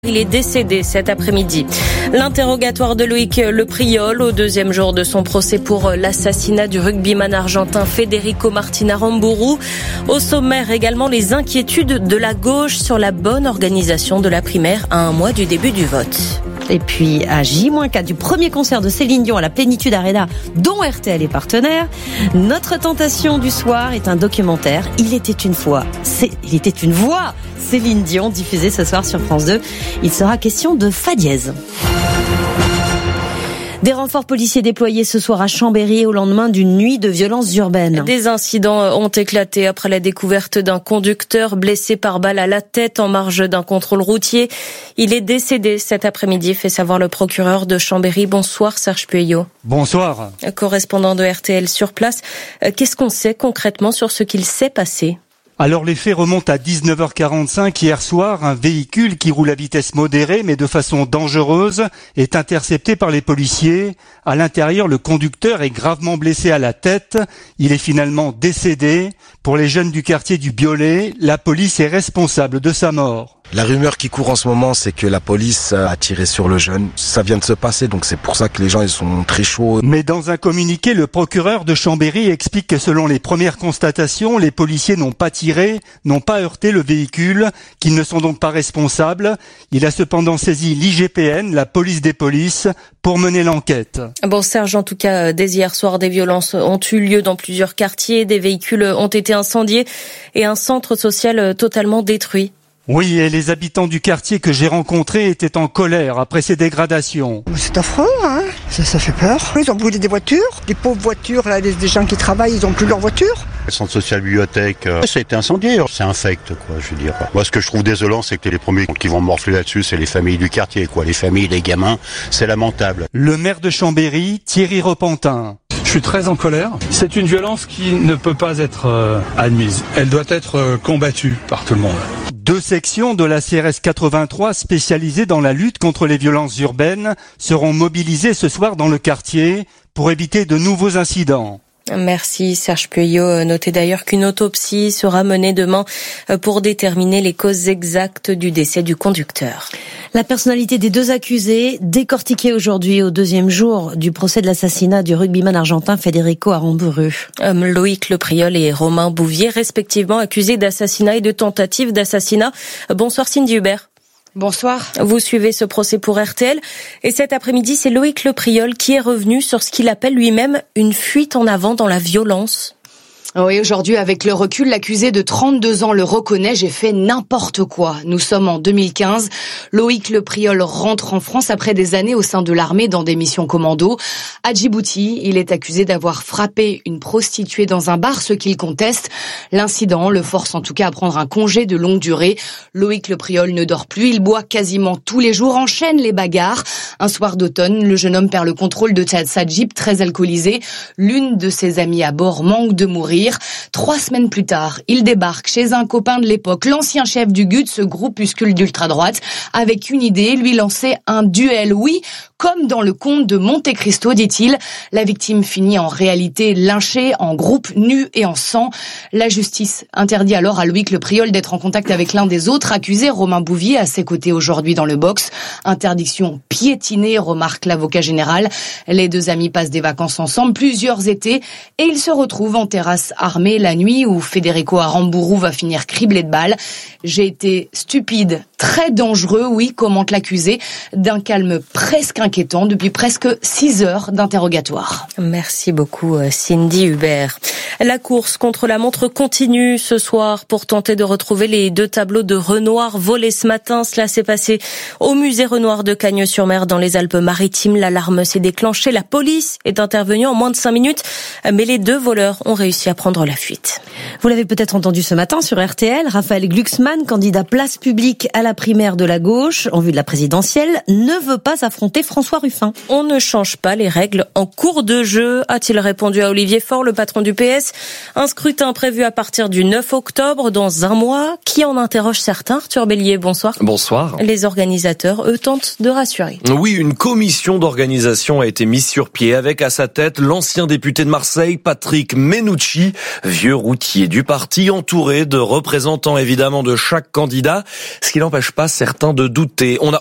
Il est décédé cet après-midi. L'interrogatoire de Loïc Lepriol au deuxième jour de son procès pour l'assassinat du rugbyman argentin Federico Martín Aramburu. Au sommaire également les inquiétudes de la gauche sur la bonne organisation de la primaire à un mois du début du vote. Et puis à J-4 du premier concert de Céline Dion à la Plénitude Arena, dont RTL est partenaire, notre tentation du soir est un documentaire. Il était une voix, Céline Dion, diffusée ce soir sur France 2. Il sera question de fa dièse. Des renforts policiers déployés ce soir à Chambéry au lendemain d'une nuit de violences urbaines. Des incidents ont éclaté après la découverte d'un conducteur blessé par balle à la tête en marge d'un contrôle routier. Il est décédé cet après-midi, fait savoir le procureur de Chambéry. Bonsoir Serge Pueyo. Bonsoir. Correspondant de RTL sur place, qu'est-ce qu'on sait concrètement sur ce qu'il s'est passé ? Alors les faits remontent à 19h45 hier soir. Un véhicule qui roule à vitesse modérée mais de façon dangereuse est intercepté par les policiers. À l'intérieur, le conducteur est gravement blessé à la tête. Il est finalement décédé. Pour les jeunes du quartier du Biolay, la police est responsable de sa mort. La rumeur qui court en ce moment, c'est que la police a tiré sur le jeune. Ça vient de se passer, donc c'est pour ça que les gens ils sont très chauds. Mais dans un communiqué, le procureur de Chambéry explique que selon les premières constatations, les policiers n'ont pas tiré, n'ont pas heurté le véhicule, qu'ils ne sont donc pas responsables. Il a cependant saisi l'IGPN, la police des polices, pour mener l'enquête. Bon Serge, en tout cas, dès hier soir, des violences ont eu lieu dans plusieurs quartiers, des véhicules ont été incendiés et un centre social totalement détruit. Oui, et les habitants du quartier que j'ai rencontrés étaient en colère après ces dégradations. C'est affreux, hein. Ça fait peur. Ils ont brûlé des voitures, des pauvres voitures, là, des gens qui travaillent, ils ont plus leur voiture. Le centre social bibliothèque, ça a été incendié, c'est infect, quoi, je veux dire. Moi, ce que je trouve désolant, c'est que les premiers qui vont morfler là-dessus, c'est les familles du quartier, quoi. Les familles, les gamins, c'est lamentable. Le maire de Chambéry, Thierry Repentin. Je suis très en colère. C'est une violence qui ne peut pas être admise. Elle doit être combattue par tout le monde. 2 sections de la CRS 83 spécialisées dans la lutte contre les violences urbaines seront mobilisées ce soir dans le quartier pour éviter de nouveaux incidents. Merci Serge Pueyo. Notez d'ailleurs qu'une autopsie sera menée demain pour déterminer les causes exactes du décès du conducteur. La personnalité des 2 accusés, décortiquée aujourd'hui au deuxième jour du procès de l'assassinat du rugbyman argentin Federico Aramburu. Loïc Lepriol et Romain Bouvier, respectivement accusés d'assassinat et de tentative d'assassinat. Bonsoir Cindy Hubert. Bonsoir. Vous suivez ce procès pour RTL et cet après-midi, c'est Loïc Lepriol qui est revenu sur ce qu'il appelle lui-même une fuite en avant dans la violence. Oui, aujourd'hui, avec le recul, l'accusé de 32 ans le reconnaît, j'ai fait n'importe quoi. Nous sommes en 2015. Loïc Lepriol rentre en France après des années au sein de l'armée dans des missions commando. À Djibouti, il est accusé d'avoir frappé une prostituée dans un bar, ce qu'il conteste. L'incident le force en tout cas à prendre un congé de longue durée. Loïc Lepriol ne dort plus, il boit quasiment tous les jours, enchaîne les bagarres. Un soir d'automne, le jeune homme perd le contrôle de sa Jeep très alcoolisé. L'une de ses amies à bord manque de mourir. 3 semaines plus tard, il débarque chez un copain de l'époque, l'ancien chef du GUD, ce groupuscule d'ultra-droite, avec une idée, lui lancer un duel. Oui, comme dans le conte de Monte Cristo, dit-il. La victime finit en réalité lynchée, en groupe, nu et en sang. La justice interdit alors à Loïc Lepriol d'être en contact avec l'un des autres accusés, Romain Bouvier, à ses côtés aujourd'hui dans le box. Interdiction piétinée, remarque l'avocat général. Les 2 amis passent des vacances ensemble, plusieurs étés, et ils se retrouvent en terrasse armée la nuit où Federico Aramburu va finir criblé de balles. J'ai été stupide, très dangereux, oui, commente l'accusé, d'un calme presque inquiétant depuis presque 6 heures d'interrogatoire. Merci beaucoup Cindy Hubert. La course contre la montre continue ce soir pour tenter de retrouver les 2 tableaux de Renoir volés ce matin. Cela s'est passé au musée Renoir de Cagnes-sur-Mer dans les Alpes-Maritimes. L'alarme s'est déclenchée, la police est intervenue en moins de 5 minutes, mais les 2 voleurs ont réussi à prendre la fuite. Vous l'avez peut-être entendu ce matin sur RTL, Raphaël Glucksmann, candidat Place Publique à la primaire de la gauche en vue de la présidentielle, ne veut pas affronter François François Ruffin. On ne change pas les règles en cours de jeu, a-t-il répondu à Olivier Faure, le patron du PS. Un scrutin prévu à partir du 9 octobre, dans un mois, qui en interroge certains. Arthur Bélier, bonsoir. Bonsoir. Les organisateurs, eux, tentent de rassurer. Oui, une commission d'organisation a été mise sur pied avec à sa tête l'ancien député de Marseille, Patrick Menucci, vieux routier du parti, entouré de représentants évidemment de chaque candidat, ce qui n'empêche pas certains de douter. On n'a